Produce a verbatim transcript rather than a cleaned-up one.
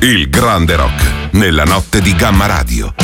Il grande rock nella notte di Gamma Radio.